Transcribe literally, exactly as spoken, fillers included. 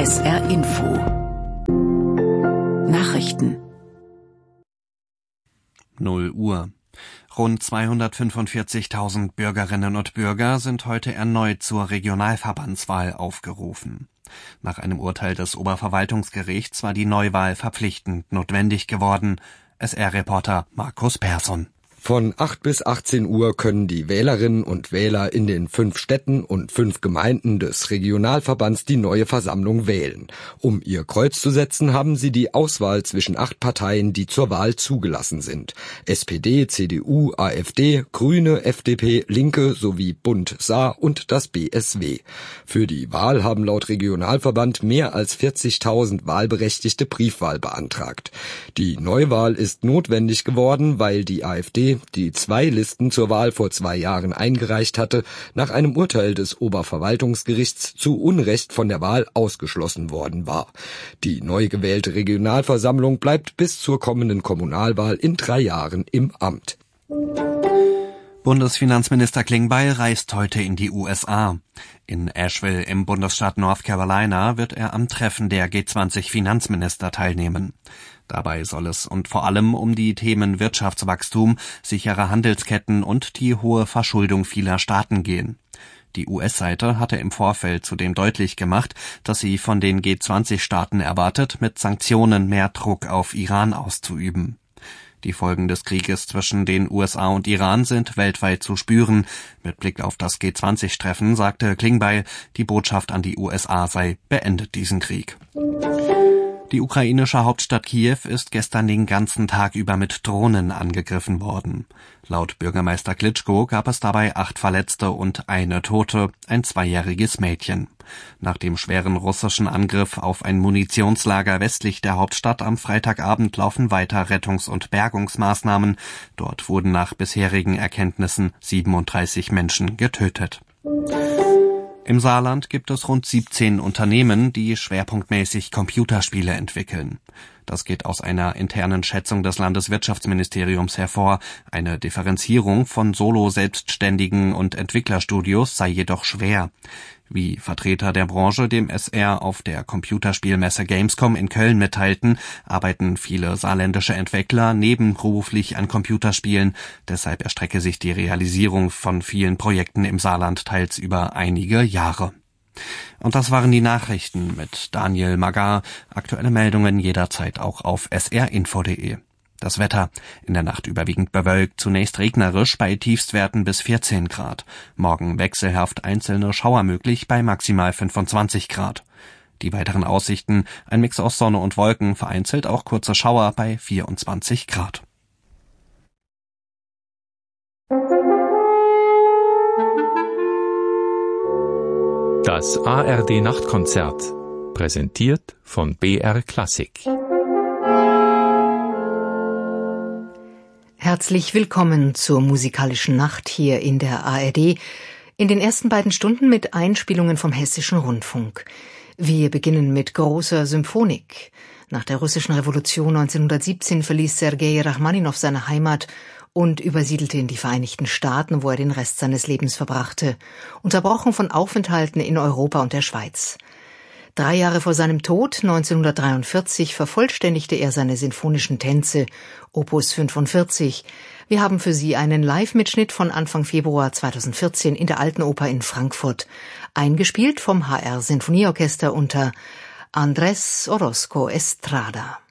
S R Info Nachrichten null Uhr. Rund zweihundertfünfundvierzigtausend Bürgerinnen und Bürger sind heute erneut zur Regionalverbandswahl aufgerufen. Nach einem Urteil des Oberverwaltungsgerichts war die Neuwahl verpflichtend notwendig geworden. S R-Reporter Markus Persson. Von acht bis achtzehn Uhr können die Wählerinnen und Wähler in den fünf Städten und fünf Gemeinden des Regionalverbands die neue Versammlung wählen. Um ihr Kreuz zu setzen, haben sie die Auswahl zwischen acht Parteien, die zur Wahl zugelassen sind. S P D, C D U, AfD, Grüne, F D P, Linke sowie Bund, Saar und das B S W. Für die Wahl haben laut Regionalverband mehr als vierzigtausend Wahlberechtigte Briefwahl beantragt. Die Neuwahl ist notwendig geworden, weil die AfD, die zwei Listen zur Wahl vor zwei Jahren eingereicht hatte, nach einem Urteil des Oberverwaltungsgerichts zu Unrecht von der Wahl ausgeschlossen worden war. Die neu gewählte Regionalversammlung bleibt bis zur kommenden Kommunalwahl in drei Jahren im Amt. Bundesfinanzminister Klingbeil reist heute in die U S A. In Asheville im Bundesstaat North Carolina wird er am Treffen der G zwanzig Finanzminister teilnehmen. Dabei soll es und vor allem um die Themen Wirtschaftswachstum, sichere Handelsketten und die hohe Verschuldung vieler Staaten gehen. Die U S-Seite hatte im Vorfeld zudem deutlich gemacht, dass sie von den G zwanzig Staaten erwartet, mit Sanktionen mehr Druck auf Iran auszuüben. Die Folgen des Krieges zwischen den U S A und Iran sind weltweit zu spüren. Mit Blick auf das G zwanzig Treffen sagte Klingbeil, die Botschaft an die U S A sei: Beendet diesen Krieg. Die ukrainische Hauptstadt Kiew ist gestern den ganzen Tag über mit Drohnen angegriffen worden. Laut Bürgermeister Klitschko gab es dabei acht Verletzte und eine Tote, ein zweijähriges Mädchen. Nach dem schweren russischen Angriff auf ein Munitionslager westlich der Hauptstadt am Freitagabend laufen weiter Rettungs- und Bergungsmaßnahmen. Dort wurden nach bisherigen Erkenntnissen siebenunddreißig Menschen getötet. Im Saarland gibt es rund siebzehn Unternehmen, die schwerpunktmäßig Computerspiele entwickeln. Das geht aus einer internen Schätzung des Landeswirtschaftsministeriums hervor. Eine Differenzierung von Solo-Selbstständigen und Entwicklerstudios sei jedoch schwer. Wie Vertreter der Branche dem S R auf der Computerspielmesse Gamescom in Köln mitteilten, arbeiten viele saarländische Entwickler nebenberuflich an Computerspielen. Deshalb erstrecke sich die Realisierung von vielen Projekten im Saarland teils über einige Jahre. Und das waren die Nachrichten mit Daniel Magar. Aktuelle Meldungen jederzeit auch auf s r info punkt de. Das Wetter: in der Nacht überwiegend bewölkt, zunächst regnerisch bei Tiefstwerten bis vierzehn Grad. Morgen wechselhaft einzelne Schauer möglich bei maximal fünfundzwanzig Grad. Die weiteren Aussichten: ein Mix aus Sonne und Wolken, vereinzelt auch kurze Schauer bei vierundzwanzig Grad. Das A R D-Nachtkonzert, präsentiert von B R Klassik. Herzlich willkommen zur musikalischen Nacht hier in der A R D, in den ersten beiden Stunden mit Einspielungen vom Hessischen Rundfunk. Wir beginnen mit großer Symphonik. Nach der russischen Revolution neunzehnhundertsiebzehn verließ Sergei Rachmaninow seine Heimat und übersiedelte in die Vereinigten Staaten, wo er den Rest seines Lebens verbrachte, unterbrochen von Aufenthalten in Europa und der Schweiz. Drei Jahre vor seinem Tod, neunzehnhundertdreiundvierzig, vervollständigte er seine sinfonischen Tänze, Opus fünfundvierzig. Wir haben für Sie einen Live-Mitschnitt von Anfang Februar zweitausendvierzehn in der Alten Oper in Frankfurt, eingespielt vom H R Sinfonieorchester unter Andrés Orozco Estrada.